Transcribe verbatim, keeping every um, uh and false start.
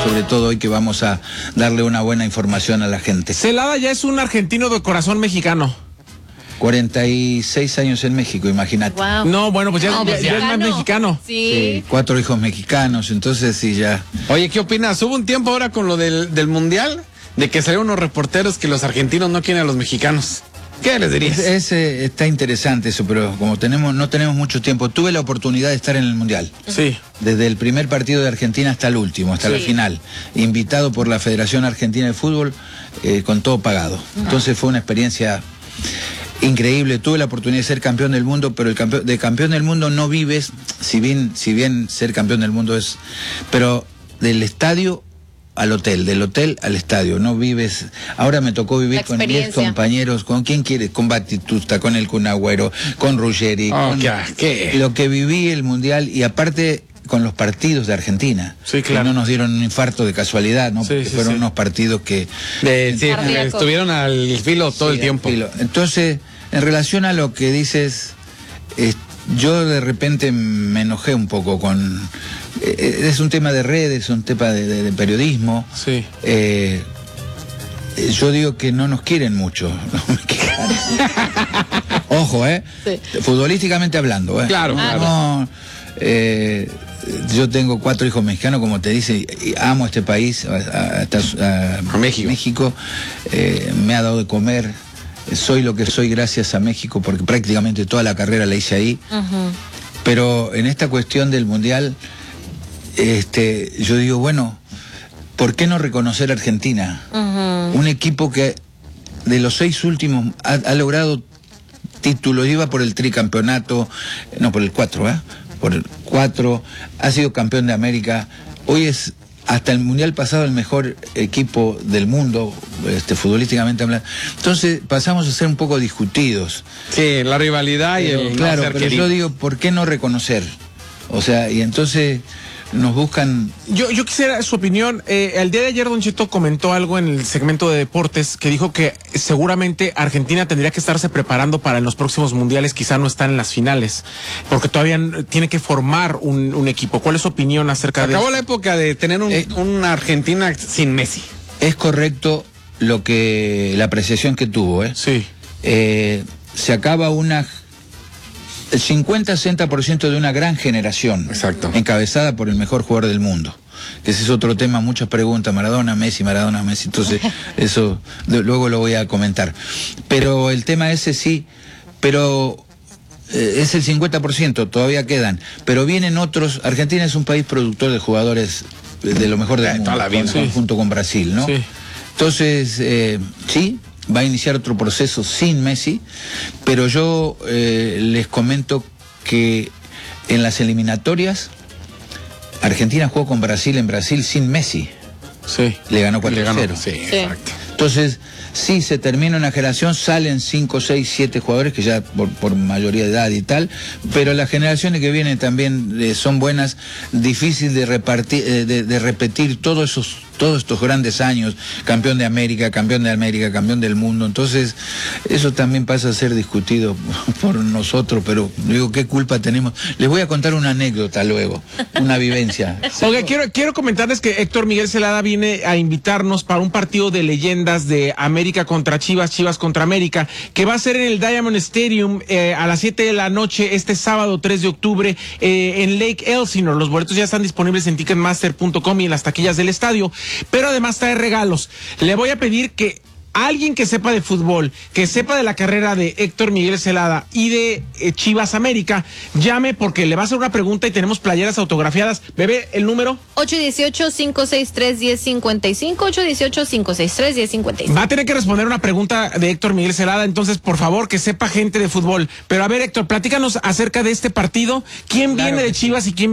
sobre todo hoy que vamos a darle una buena información a la gente. Celada ya es un argentino de corazón mexicano. cuarenta y seis años en México, imagínate. Wow. No, bueno, pues ya, No, ya- pues ya es más mexicano. Sí. Sí, cuatro hijos mexicanos, entonces sí, ya. Oye, ¿qué opinas? Hubo un tiempo ahora con lo del, del Mundial de que salieron unos reporteros que los argentinos no quieren a los mexicanos. ¿Qué les dirías? Es, es, eh, está interesante eso, pero como tenemos no tenemos mucho tiempo, tuve la oportunidad de estar en el Mundial. Sí. Desde el primer partido de Argentina hasta el último, hasta Sí. la final. Invitado por la Federación Argentina de Fútbol, eh, con todo pagado. Entonces fue una experiencia increíble. Tuve la oportunidad de ser campeón del mundo, pero el campeón, de campeón del mundo no vives, si bien, si bien ser campeón del mundo es, pero del estadio al hotel, del hotel al estadio, no vives. Ahora me tocó vivir La con diez experiencia. compañeros, ¿con quién quieres? Con Batistuta, con el Kun Agüero, con Ruggeri, Oh, con ¿qué? ¿Qué? lo que viví el Mundial, y aparte con los partidos de Argentina, Sí, claro. que no nos dieron un infarto de casualidad, ¿no? Sí, Porque sí, fueron sí. unos partidos que De- sí, Cardíaco. estuvieron al filo todo el Sí, tiempo. al filo. Entonces, en relación a lo que dices, eh, yo de repente me enojé un poco con... eh, es un tema de redes, un tema de, de- de periodismo. Sí. Eh, eh, yo digo que no nos quieren mucho los mexicanos. Ojo, ¿eh? Sí. Futbolísticamente hablando, ¿eh? Claro, claro. No, eh, yo tengo cuatro hijos mexicanos, como te dice, y amo este país, a, a- a- A México. México eh, me ha dado de comer. Soy lo que soy gracias a México, porque prácticamente toda la carrera la hice ahí. Ujú. Pero en esta cuestión del Mundial, este, yo digo, bueno, ¿por qué no reconocer a Argentina? Ujú. Un equipo que de los seis últimos ha, ha logrado títulos, iba por el tricampeonato, no, por el cuatro, ¿eh? Por el cuatro, ha sido campeón de América, hoy es hasta el Mundial pasado el mejor equipo del mundo, este, futbolísticamente hablando. Entonces pasamos a ser un poco discutidos. Sí, la rivalidad y Eh, el no claro, ser pero querido. yo digo, ¿por qué no reconocer? O sea, y entonces nos buscan... Yo, yo quisiera su opinión. Eh, el día de ayer Don Cheto comentó algo en el segmento de deportes que dijo que seguramente Argentina tendría que estarse preparando para en los próximos mundiales, quizá no estar en las finales, porque todavía n- tiene que formar un, un equipo. ¿Cuál es su opinión acerca de Acabó eso? la época de tener un- Eh. una Argentina sin Messi. Es correcto lo que la apreciación que tuvo, ¿eh? Sí. Eh, se acaba una el cincuenta a sesenta por ciento de una gran generación, Exacto. encabezada por el mejor jugador del mundo, que ese es otro tema, muchas preguntas, Maradona, Messi, Maradona, Messi, entonces eso de- luego lo voy a comentar, pero el tema ese sí, pero eh, es el cincuenta por ciento, todavía quedan, pero vienen otros. Argentina es un país productor de jugadores eh, de lo mejor del De mundo, toda la vida. con- Sí. junto con Brasil, ¿no? Sí. Entonces, eh, sí, va a iniciar otro proceso sin Messi, pero yo eh, les comento que en las eliminatorias, Argentina jugó con Brasil en Brasil sin Messi, Sí. le ganó Le cuatro a ganó. cero. Sí, exacto. Entonces, sí, se termina una generación, salen cinco, seis, siete jugadores que ya por, por mayoría de edad y tal, pero las generaciones que vienen también eh, son buenas, difícil de repartir, eh, de, de repetir todos esos, todos estos grandes años, campeón de América, campeón de América, campeón del mundo. Entonces, eso también pasa a ser discutido por nosotros, pero digo, ¿qué culpa tenemos? Les voy a contar una anécdota luego, una vivencia. Oiga, quiero, quiero comentarles que Héctor Miguel Celada viene a invitarnos para un partido de leyendas de América contra Chivas, Chivas contra América, que va a ser en el Diamond Stadium eh, a las siete de la noche este sábado tres de octubre eh, en Lake Elsinore. Los boletos ya están disponibles en ticketmaster punto com y en las taquillas del estadio, pero además trae regalos. Le voy a pedir que alguien que sepa de fútbol, que sepa de la carrera de Héctor Miguel Celada y de eh, Chivas América, llame porque le va a hacer una pregunta y tenemos playeras autografiadas. Bebé, el número. ocho uno ocho, cinco seis tres, uno cero cinco cinco, ocho uno ocho, cinco seis tres, uno cero cinco cinco. Va a tener que responder una pregunta de Héctor Miguel Celada, entonces por favor que sepa gente de fútbol. Pero a ver, Héctor, platícanos acerca de este partido. ¿Quién Claro viene de que sí. Chivas y quién